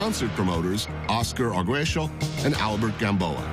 concert promoters Oscar Arguello and Albert Gamboa.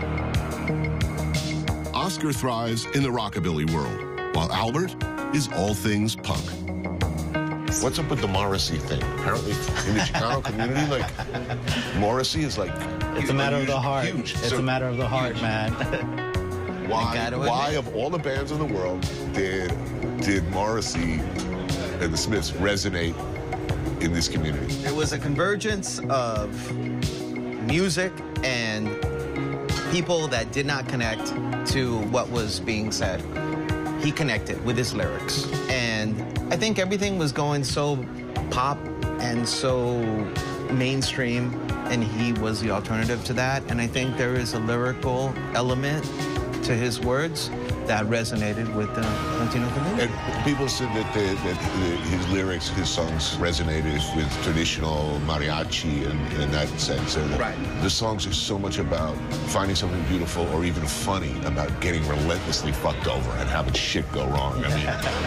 Oscar thrives in the rockabilly world, while Albert is all things punk. What's up with the Morrissey thing? Apparently, in the Chicano community, like, Morrissey is like... It's a matter of the heart. Huge. It's a matter of the heart, man. Why, of all the bands in the world, did Morrissey and the Smiths resonate in this community? It was a convergence of music and people that did not connect to what was being said. He connected with his lyrics. And I think everything was going so pop and so mainstream, and he was the alternative to that. And I think there is a lyrical element to his words that resonated with the Latino community. And people said that his lyrics, his songs resonated with traditional mariachi in that sense. And right. The songs are so much about I something beautiful or even funny about getting relentlessly fucked over and having shit go wrong. I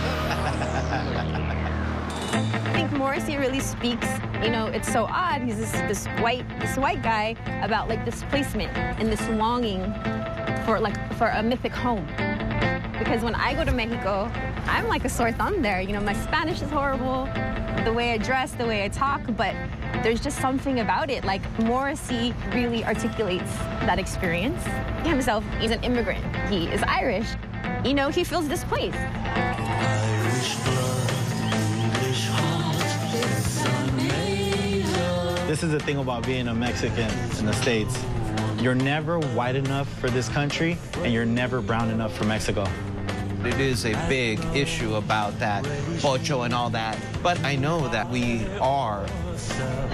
think Morrissey really speaks, you know, it's so odd. He's this white guy about like displacement and this longing for a mythic home. Because when I go to Mexico, I'm like a sore thumb there. You know, my Spanish is horrible, the way I dress, the way I talk, but there's just something about it. Like, Morrissey really articulates that experience. He himself, he's an immigrant. He is Irish. You know, he feels displaced. This is the thing about being a Mexican in the States. You're never white enough for this country, and you're never brown enough for Mexico. It is a big issue about that, pocho and all that. But I know that we are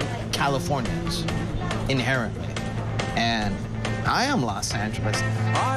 Californians, inherently. And I am Los Angeles.